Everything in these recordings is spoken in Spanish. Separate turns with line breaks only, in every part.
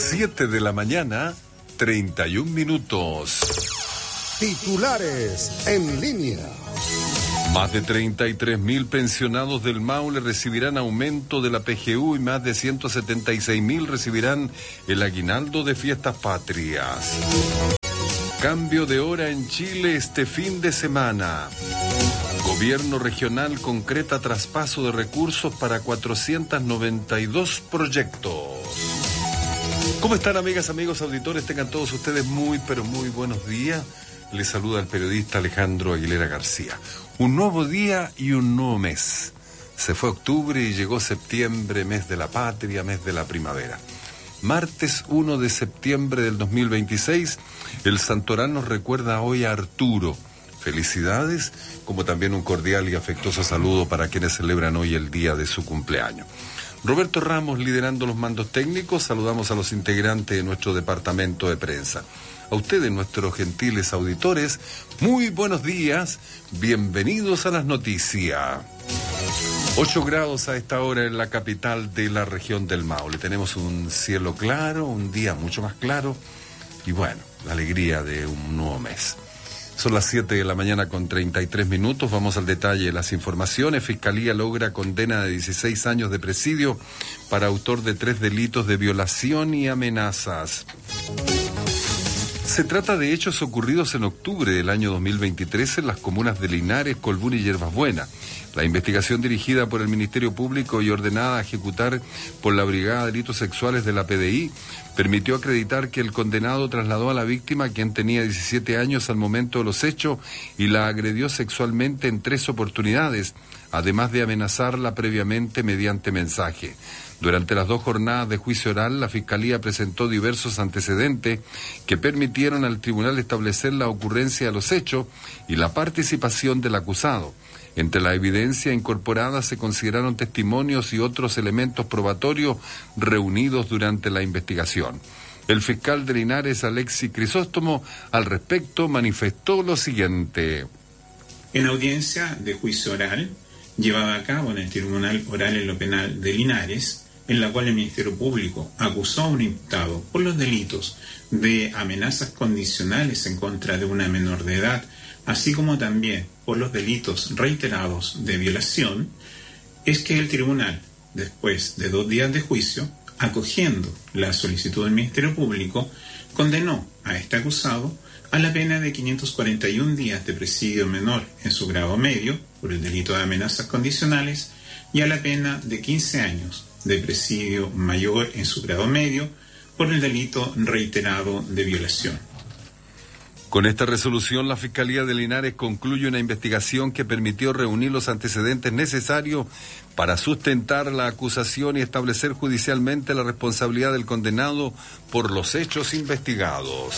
7 de la mañana, 31 minutos.
Titulares en línea.
Más de 33.000 pensionados del Maule recibirán aumento de la PGU y más de 176.000 recibirán el aguinaldo de fiestas patrias. Cambio de hora en Chile este fin de semana. Gobierno regional concreta traspaso de recursos para 492 proyectos. ¿Cómo están, amigas, amigos, auditores? Tengan todos ustedes muy, pero muy buenos días. Les saluda el periodista Alejandro Aguilera García. Un nuevo día y un nuevo mes. Se fue octubre y llegó septiembre, mes de la patria, mes de la primavera. Martes 1 de septiembre del 2026, el santoral nos recuerda hoy a Arturo. Felicidades, como también un cordial y afectuoso saludo para quienes celebran hoy el día de su cumpleaños. Roberto Ramos liderando los mandos técnicos. Saludamos a los integrantes de nuestro departamento de prensa. A ustedes, nuestros gentiles auditores, muy buenos días, bienvenidos a las noticias. 8 grados a esta hora en la capital de la región del Maule. Tenemos un cielo claro, un día mucho más claro y bueno, la alegría de un nuevo mes. Son las 7 de la mañana con 33 minutos. Vamos al detalle de las informaciones. Fiscalía logra condena de 16 años de presidio para autor de 3 delitos de violación y amenazas. Se trata de hechos ocurridos en octubre del año 2023 en las comunas de Linares, Colbún y Yerbas Buenas. La investigación dirigida por el Ministerio Público y ordenada a ejecutar por la Brigada de Delitos Sexuales de la PDI permitió acreditar que el condenado trasladó a la víctima, quien tenía 17 años al momento de los hechos, y la agredió sexualmente en 3 oportunidades, además de amenazarla previamente mediante mensaje. Durante las 2 jornadas de juicio oral, la Fiscalía presentó diversos antecedentes que permitieron al tribunal establecer la ocurrencia de los hechos y la participación del acusado. Entre la evidencia incorporada se consideraron testimonios y otros elementos probatorios reunidos durante la investigación. El fiscal de Linares, Alexis Crisóstomo, al respecto manifestó lo siguiente.
En audiencia de juicio oral, llevada a cabo en el Tribunal Oral en lo Penal de Linares, en la cual el Ministerio Público acusó a un imputado por los delitos de amenazas condicionales en contra de una menor de edad, así como también por los delitos reiterados de violación, es que el tribunal, después de 2 días de juicio, acogiendo la solicitud del Ministerio Público, condenó a este acusado a la pena de 541 días de presidio menor en su grado medio por el delito de amenazas condicionales y a la pena de 15 años de presidio mayor en su grado medio por el delito reiterado de violación.
Con esta resolución, la Fiscalía de Linares concluye una investigación que permitió reunir los antecedentes necesarios para sustentar la acusación y establecer judicialmente la responsabilidad del condenado por los hechos investigados.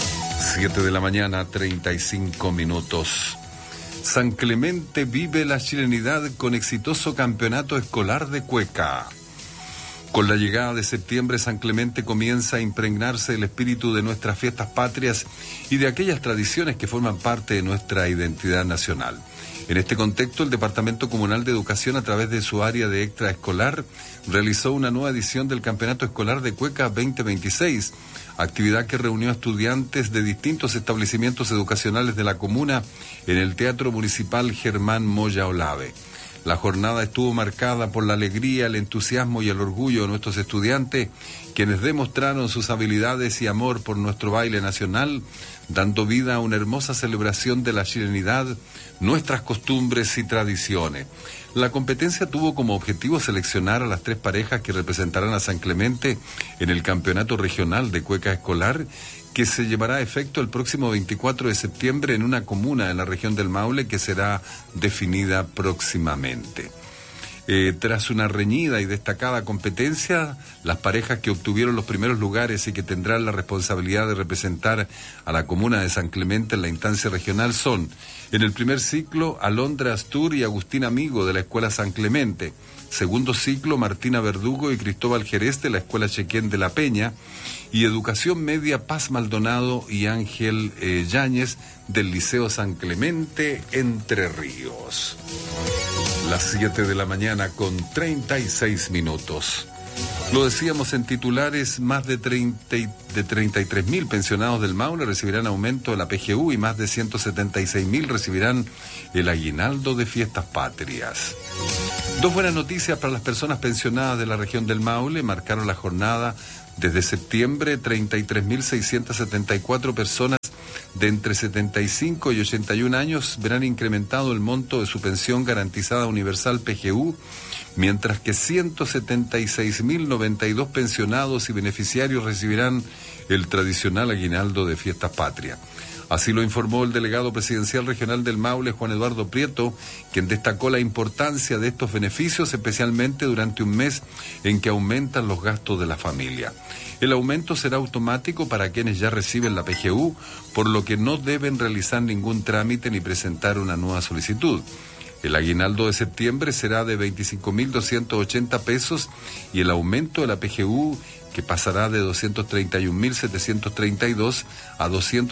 7 de la mañana, 35 minutos. San Clemente vive la chilenidad con exitoso campeonato escolar de cueca. Con la llegada de septiembre, San Clemente comienza a impregnarse del espíritu de nuestras fiestas patrias y de aquellas tradiciones que forman parte de nuestra identidad nacional. En este contexto, el Departamento Comunal de Educación, a través de su área de extraescolar, realizó una nueva edición del Campeonato Escolar de Cueca 2026, actividad que reunió a estudiantes de distintos establecimientos educacionales de la comuna en el Teatro Municipal Germán Moya Olave. La jornada estuvo marcada por la alegría, el entusiasmo y el orgullo de nuestros estudiantes, quienes demostraron sus habilidades y amor por nuestro baile nacional, dando vida a una hermosa celebración de la chilenidad, nuestras costumbres y tradiciones. La competencia tuvo como objetivo seleccionar a las 3 parejas que representarán a San Clemente en el Campeonato Regional de Cueca Escolar, que se llevará a efecto el próximo 24 de septiembre en una comuna en la región del Maule que será definida próximamente. Tras una reñida y destacada competencia, las parejas que obtuvieron los primeros lugares y que tendrán la responsabilidad de representar a la comuna de San Clemente en la instancia regional son, en el primer ciclo, Alondra Astur y Agustín Amigo de la Escuela San Clemente. Segundo ciclo, Martina Verdugo y Cristóbal Jerez de la Escuela Chequén de la Peña. Y Educación Media, Paz Maldonado y Ángel Yáñez del Liceo San Clemente, Entre Ríos. Las 7 de la mañana con 36 minutos. Lo decíamos en titulares, más de 33.000 pensionados del Maule recibirán aumento de la PGU y más de 176.000 recibirán el aguinaldo de fiestas patrias. Dos buenas noticias para las personas pensionadas de la región del Maule. Marcaron la jornada desde septiembre. 33.674 personas de entre 75 y 81 años verán incrementado el monto de su pensión garantizada universal PGU, mientras que 176.092 pensionados y beneficiarios recibirán el tradicional aguinaldo de fiestas patrias. Así lo informó el delegado presidencial regional del Maule, Juan Eduardo Prieto, quien destacó la importancia de estos beneficios, especialmente durante un mes en que aumentan los gastos de la familia. El aumento será automático para quienes ya reciben la PGU, por lo que no deben realizar ningún trámite ni presentar una nueva solicitud. El aguinaldo de septiembre será de 25.280 pesos y el aumento de la PGU, que pasará de 231.732 a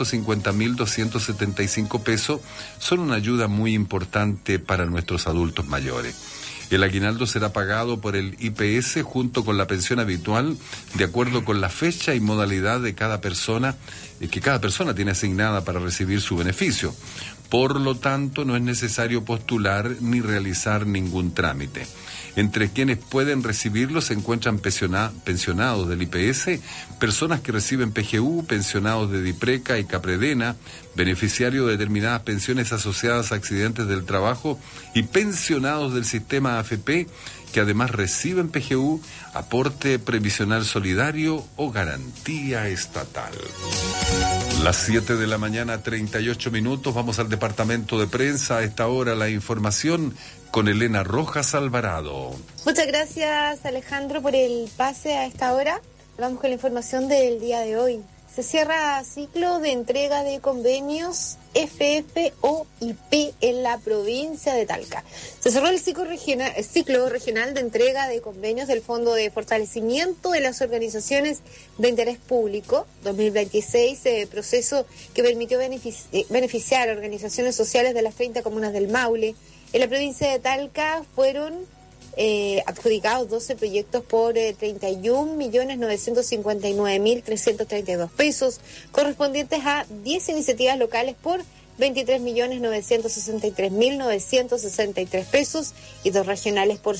250.275 pesos, son una ayuda muy importante para nuestros adultos mayores. El aguinaldo será pagado por el IPS junto con la pensión habitual, de acuerdo con la fecha y modalidad de cada persona, que cada persona tiene asignada para recibir su beneficio. Por lo tanto, no es necesario postular ni realizar ningún trámite. Entre quienes pueden recibirlo se encuentran pensionados del IPS, personas que reciben PGU, pensionados de DIPRECA y CAPREDENA, beneficiarios de determinadas pensiones asociadas a accidentes del trabajo y pensionados del sistema AFP, que además reciben PGU, aporte previsional solidario o garantía estatal. Las 7 de la mañana, 38 minutos, vamos al departamento de prensa. A esta hora la información con Elena Rojas Alvarado.
Muchas gracias, Alejandro, por el pase a esta hora. Vamos con la información del día de hoy. Se cierra ciclo de entrega de convenios FFOIP en la provincia de Talca. Se cerró el ciclo regional de entrega de convenios del Fondo de Fortalecimiento de las Organizaciones de Interés Público 2026, proceso que permitió beneficiar a organizaciones sociales de las 30 comunas del Maule. En la provincia de Talca fueron adjudicados 12 proyectos por 31.959.332 pesos, correspondientes a 10 iniciativas locales por 23.963.963 pesos y 2 regionales por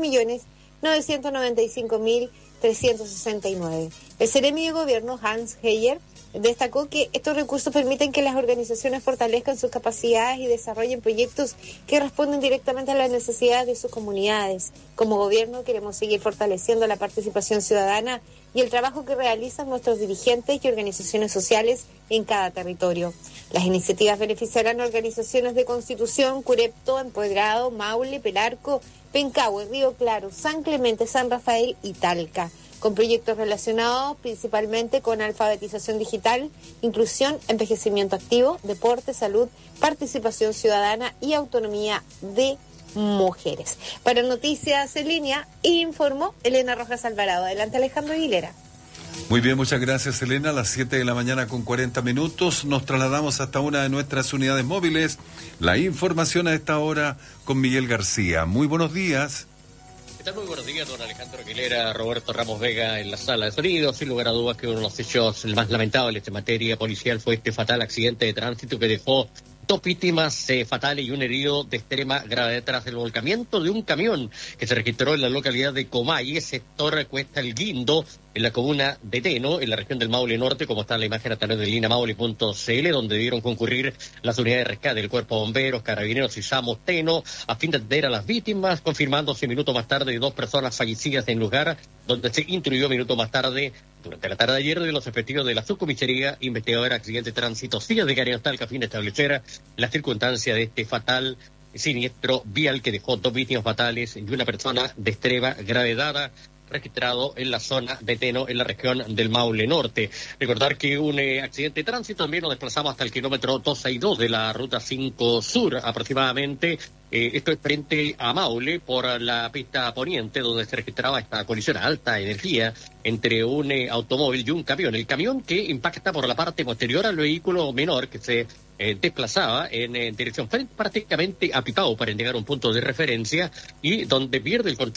7.995.369. El Seremi de Gobierno, Hans Heyer, destacó que estos recursos permiten que las organizaciones fortalezcan sus capacidades y desarrollen proyectos que responden directamente a las necesidades de sus comunidades. Como gobierno queremos seguir fortaleciendo la participación ciudadana y el trabajo que realizan nuestros dirigentes y organizaciones sociales en cada territorio. Las iniciativas beneficiarán a organizaciones de Constitución, Curepto, Empedrado, Maule, Pelarco, Pencahue, Río Claro, San Clemente, San Rafael y Talca, con proyectos relacionados principalmente con alfabetización digital, inclusión, envejecimiento activo, deporte, salud, participación ciudadana y autonomía de mujeres. Para Noticias en Línea, informó Elena Rojas Alvarado. Adelante, Alejandro Aguilera.
Muy bien, muchas gracias, Elena. A las 7 de la mañana con 40 minutos nos trasladamos hasta una de nuestras unidades móviles. La información a esta hora con Miguel García. Muy buenos días.
Muy buenos días, don Alejandro Aguilera, Roberto Ramos Vega en la sala de sonido. Sin lugar a dudas que uno de los hechos más lamentables en materia policial fue este fatal accidente de tránsito que dejó 2 víctimas fatales y un herido de extrema gravedad tras el volcamiento de un camión que se registró en la localidad de Comayes, sector Cuesta El Guindo, en la comuna de Teno, en la región del Maule Norte, como está en la imagen a través de linamaule.cl, donde debieron concurrir las unidades de rescate del Cuerpo de Bomberos, Carabineros y SAMUS Teno, a fin de atender a las víctimas, confirmándose minutos más tarde 2 personas fallecidas en lugar, donde se instruyó minutos más tarde, durante la tarde de ayer, de los efectivos de la subcomisaría investigadora accidente de tránsito CIA de Cariño Talca, a fin de establecer la circunstancia de este fatal siniestro vial que dejó 2 víctimas fatales y una persona de extrema gravedad, registrado en la zona de Teno, en la región del Maule Norte. Recordar que un accidente de tránsito también nos desplazamos hasta el kilómetro 262 de la ruta 5 Sur aproximadamente. Esto es frente a Maule, por la pista poniente, donde se registraba esta colisión a alta energía entre un automóvil y un camión. El camión que impacta por la parte posterior al vehículo menor que se desplazaba en dirección prácticamente a Pipao para llegar a un punto de referencia y donde pierde el control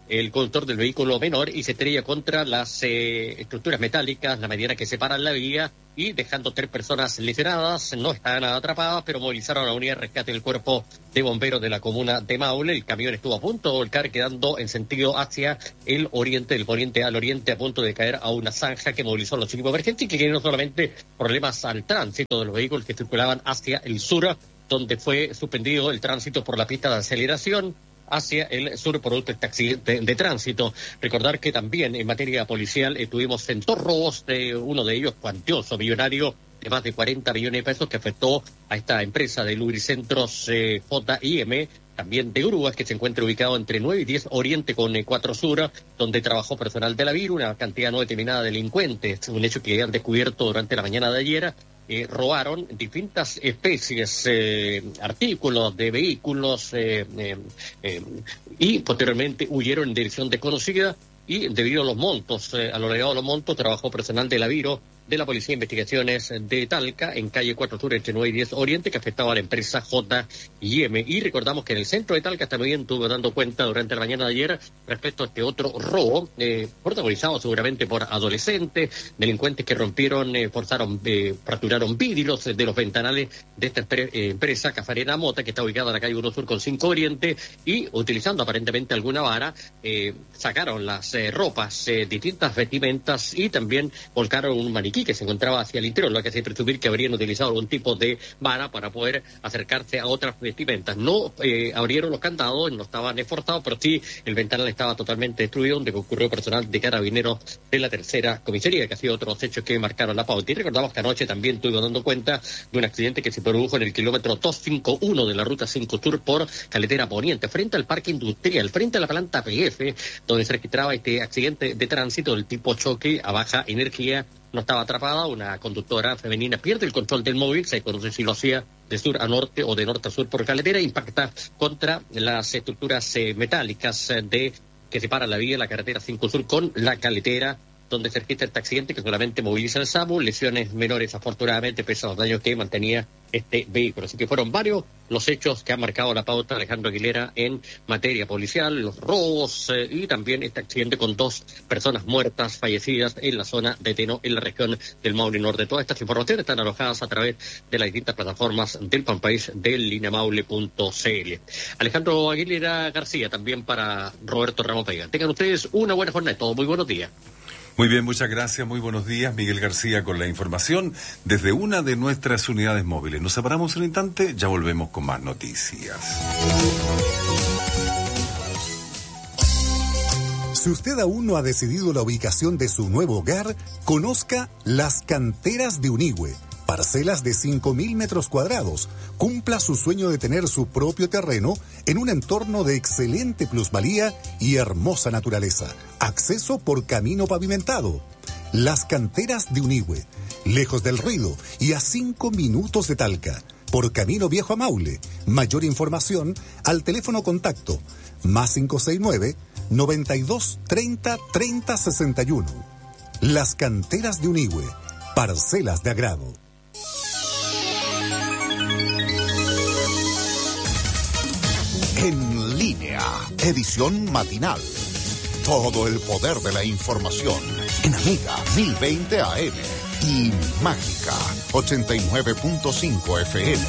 el conductor del vehículo menor y se estrella contra las estructuras metálicas, la mediana que separan la vía, y dejando 3 personas lesionadas. No estaban atrapadas, pero movilizaron a la unidad de rescate del cuerpo de bomberos de la comuna de Maule. El camión estuvo a punto de volcar, quedando en sentido hacia el oriente, del poniente al oriente, a punto de caer a una zanja que movilizó a los equipos emergentes y que generó solamente problemas al tránsito de los vehículos que circulaban hacia el sur, donde fue suspendido el tránsito por la pista de aceleración hacia el sur producto de este accidente de tránsito. Recordar que también en materia policial tuvimos 2 robos, uno de ellos cuantioso, millonario, de más de 40 millones de pesos, que afectó a esta empresa de lubricentros JIM, también de Grúas, que se encuentra ubicado entre 9 y 10 Oriente con 4 Sur, donde trabajó personal de la VIR, una cantidad no determinada de delincuentes, un hecho que han descubierto durante la mañana de ayer. Robaron distintas especies, artículos de vehículos y posteriormente huyeron en dirección desconocida, y debido a los montos, a lo elevado de los montos, trabajó personal de la Viro, de la Policía de Investigaciones de Talca, en calle 4 Sur, entre 9 y 10 Oriente, que afectaba a la empresa JIM. Y recordamos que en el centro de Talca también estuvo dando cuenta durante la mañana de ayer respecto a este otro robo, protagonizado seguramente por adolescentes, delincuentes que rompieron, fracturaron vidrios de los ventanales de esta empresa Cafarena Mota, que está ubicada en la calle 1 Sur con 5 Oriente, y utilizando aparentemente alguna vara, sacaron las ropas, distintas vestimentas, y también volcaron un maniquí que se encontraba hacia el interior, lo que hace presumir que habrían utilizado algún tipo de vara para poder acercarse a otras vestimentas. No abrieron los candados, no estaban esforzados, pero sí el ventanal estaba totalmente destruido, donde concurrió personal de Carabineros de la tercera comisaría, que ha sido otros hechos que marcaron la pauta. Y recordamos que anoche también estuve dando cuenta de un accidente que se produjo en el kilómetro 251 de la ruta 5 Sur por Caletera Poniente, frente al parque industrial, frente a la planta PF, donde se registraba este accidente de tránsito del tipo choque a baja energía. No estaba atrapada, una conductora femenina pierde el control del móvil, se conoce si lo hacía de sur a norte o de norte a sur por carretera, impacta contra las estructuras metálicas que separan la vía, la carretera 5 Sur con la carretera, donde se registra este accidente que solamente moviliza el SAMU, lesiones menores afortunadamente, pese a los daños que mantenía este vehículo. Así que fueron varios los hechos que han marcado la pauta, Alejandro Aguilera, en materia policial, los robos y también este accidente con 2 personas muertas, fallecidas en la zona de Teno, en la región del Maule Norte. Todas estas informaciones están alojadas a través de las distintas plataformas del fanpage del lineamaule.cl. Alejandro Aguilera García, también para Roberto Ramos Vega. Tengan ustedes una buena jornada, todos muy buenos días.
Muy bien, muchas gracias, muy buenos días. Miguel García con la información desde una de nuestras unidades móviles. Nos separamos un instante, ya volvemos con más noticias.
Si usted aún no ha decidido la ubicación de su nuevo hogar, conozca Las Canteras de Unigüe. Parcelas de 5.000 metros cuadrados. Cumpla su sueño de tener su propio terreno en un entorno de excelente plusvalía y hermosa naturaleza. Acceso por camino pavimentado. Las Canteras de Unigüe. Lejos del ruido y a 5 minutos de Talca. Por camino viejo a Maule. Mayor información al teléfono contacto +569 92 30 30 61. Las Canteras de Unigüe. Parcelas de agrado.
En línea, edición matinal. Todo el poder de la información en Amiga 1020 AM y Mágica 89.5 FM.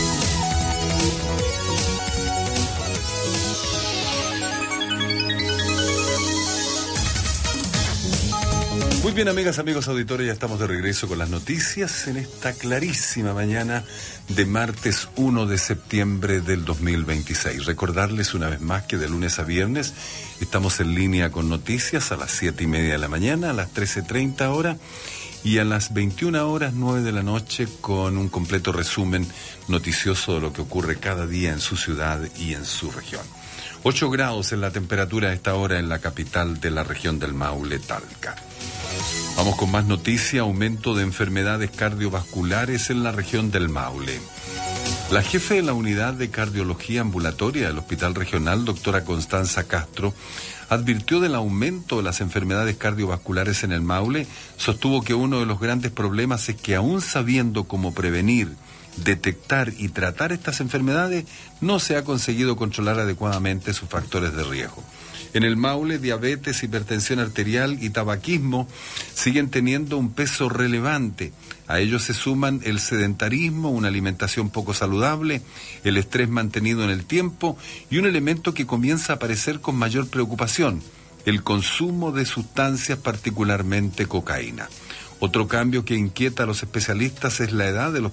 Muy bien, amigas, amigos auditores, ya estamos de regreso con las noticias en esta clarísima mañana de martes 1 de septiembre del 2026. Recordarles una vez más que de lunes a viernes estamos en línea con noticias a las 7:30 de la mañana, a las 13:30 horas y a las 21 horas 9 de la noche con un completo resumen noticioso de lo que ocurre cada día en su ciudad y en su región. 8 grados en la temperatura a esta hora en la capital de la región del Maule, Talca. Vamos con más noticia, aumento de enfermedades cardiovasculares en la región del Maule. La jefe de la unidad de cardiología ambulatoria del Hospital Regional, doctora Constanza Castro, advirtió del aumento de las enfermedades cardiovasculares en el Maule. Sostuvo que uno de los grandes problemas es que aún sabiendo cómo prevenir, detectar y tratar estas enfermedades, no se ha conseguido controlar adecuadamente sus factores de riesgo. En el Maule, diabetes, hipertensión arterial y tabaquismo siguen teniendo un peso relevante. A ello se suman el sedentarismo, una alimentación poco saludable, el estrés mantenido en el tiempo y un elemento que comienza a aparecer con mayor preocupación, el consumo de sustancias, particularmente cocaína. Otro cambio que inquieta a los especialistas es la edad de los